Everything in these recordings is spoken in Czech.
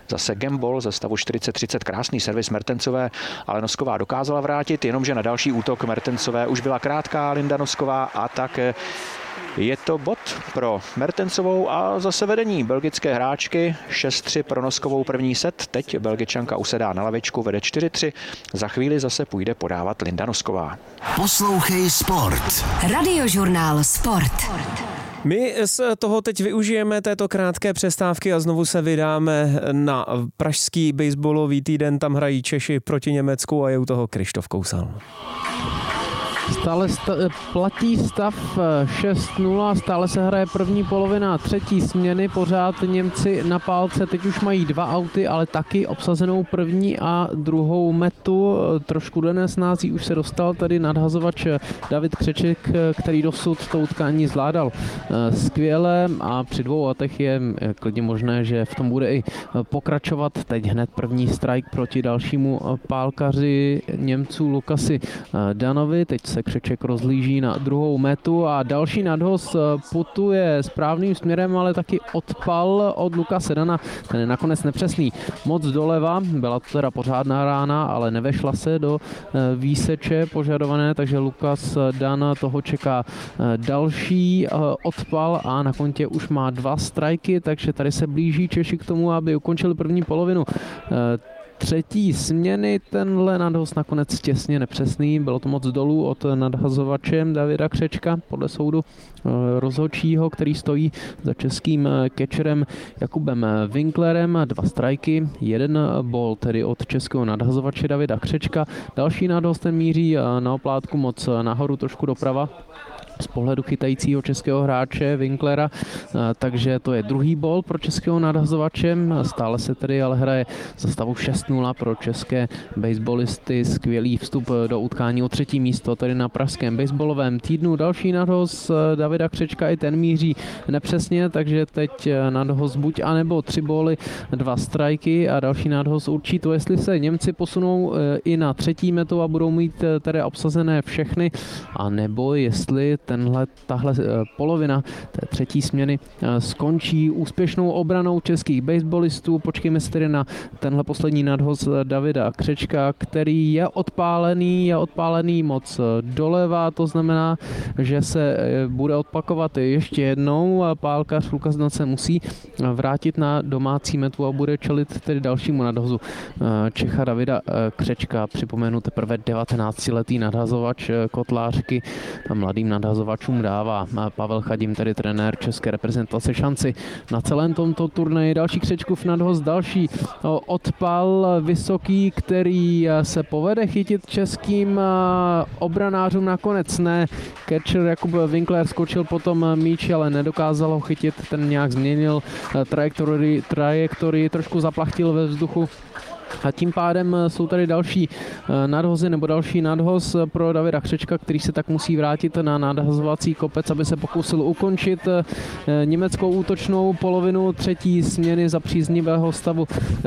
zase gambol ze stavu 40-30, krásný servis Mertencové, ale Nosková dokázala vrátit, jenomže na další útok Mertencové už byla krátká Linda Nosková a tak je to bod pro Mertencovou a zase vedení belgické hráčky. 6-3 pro Noskovou první set. Teď Belgičanka usedá na lavičku, vede 4-3. Za chvíli zase půjde podávat Linda Nosková. Poslouchej Sport. Radiožurnál Sport. My z toho teď využijeme této krátké přestávky a znovu se vydáme na pražský baseballový týden. Tam hrají Češi proti Německu a je u toho Krištof Kousal. Stále platí stav 6-0, stále se hraje první polovina třetí směny, pořád Němci na pálce, teď už mají 2 auty, ale taky obsazenou první a druhou metu. Trošku do nesnází už se dostal tady nadhazovač David Křeček, který dosud to utkání zvládal skvěle a při 2 autech je klidně možné, že v tom bude i pokračovat. Teď hned první strike proti dalšímu pálkaři Němců Lukasi Danovi, teď se Křeček rozlíží na druhou metu a další nadhoz putuje správným směrem, ale taky odpal od Lukase Dana. Ten je nakonec nepřesný. Moc doleva, byla to teda pořádná rána, ale nevešla se do výseče požadované, takže Lukas Dan toho čeká další odpal a na kontě už má 2 strajky, takže tady se blíží Češi k tomu, aby ukončili první polovinu třetí směny. Tenhle nadhoz nakonec těsně nepřesný, bylo to moc dolů od nadhazovače Davida Křečka podle soudu rozhodčího, který stojí za českým catcherem Jakubem Winklerem. 2 strajky, 1 ball tedy od českého nadhazovače Davida Křečka. Další nadhoz ten míří na oplátku moc nahoru, trošku doprava z pohledu chytajícího českého hráče Winklera, takže to je druhý ball pro českého nadhazovače. Stále se tedy ale hraje za stavu 6-0 pro české baseballisty. Skvělý vstup do utkání o 3. místo tedy na pražském baseballovém týdnu. Další nadhoz Davida Křečka, i ten míří nepřesně, takže teď nadhoz buď anebo 3 bóly, 2 strajky a další nadhoz určí to, jestli se Němci posunou i na 3. metu a budou mít tedy obsazené všechny, a nebo jestli tahle polovina té 3. směny skončí úspěšnou obranou českých baseballistů. Počkejme si tedy na tenhle poslední nadhoz Davida Křečka, který je odpálený moc doleva, to znamená, že se bude odpakovat ještě jednou. Pálkař Lukas Dan se musí vrátit na domácí metu a bude čelit tedy dalšímu nadhozu Čecha Davida Křečka. Připomenu, teprve 19letý nadhazovač Kotlářky, mladým nadhazovačům dává Pavel Chadim, tedy trenér české reprezentace, šanci na celém tomto turnaji. Další Křečkův nadhoz, další odpal vysoký, který se povede chytit českým obranářům, nakonec ne. Catcher Jakub Winkler skočil potom míč, ale nedokázal ho chytit, ten nějak změnil trajektorii, trošku zaplachtil ve vzduchu. A tím pádem jsou tady další nadhozy nebo další nadhoz pro Davida Křečka, který se tak musí vrátit na nadhazovací kopec, aby se pokusil ukončit německou útočnou polovinu třetí směny za příznivého stavu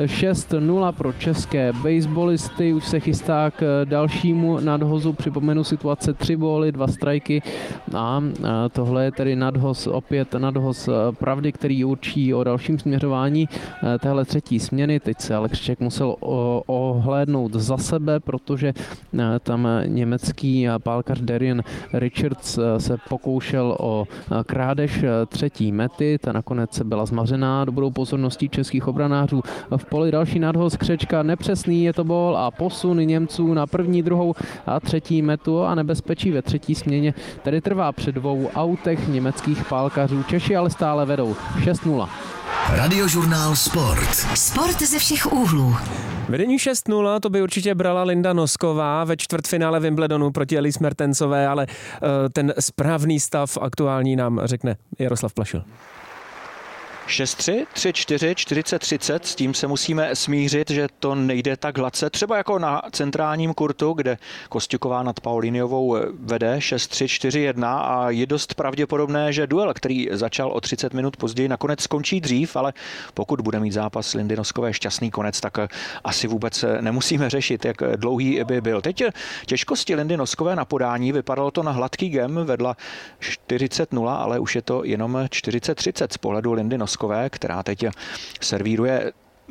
6-0 pro české baseballisty. Už se chystá k dalšímu nadhozu, připomenu situace 3 bóly, 2 strajky a tohle je tedy nadhoz, opět nadhoz pravdy, který určí o dalším směřování téhle třetí směny. Teď se ale Křeček musel ohlédnout za sebe, protože tam německý pálkař Darian Richards se pokoušel o krádež 3. mety, ta nakonec byla zmařená dobrou pozorností českých obranářů. V poli další nadhoz Křečka, nepřesný, je to ball a posun Němců na 1., 2. a 3. metu a nebezpečí ve 3. směně tedy trvá při 2 autech německých pálkařů. Češi ale stále vedou 6-0. Radiožurnál Sport. Sport ze všech úhlů. Vedení 6-0 to by určitě brala Linda Nosková ve čtvrtfinále Wimbledonu proti Elise Mertencové, ale ten správný stav aktuální nám řekne Jaroslav Plašil. 6-3, 3-4, 40-30, s tím se musíme smířit, že to nejde tak hladce. Třeba jako na centrálním kurtu, kde Kosťuková nad Pauliniovou vede 6-3, 4-1 a je dost pravděpodobné, že duel, který začal o 30 minut později, nakonec skončí dřív, ale pokud bude mít zápas Lindy Noskové šťastný konec, tak asi vůbec nemusíme řešit, jak dlouhý by byl. Teď těžkosti Lindy Noskové na podání, vypadalo to na hladký game, vedla 40-0, ale už je to jenom 40-30 z pohledu Lindy Noskové, která teď servíruje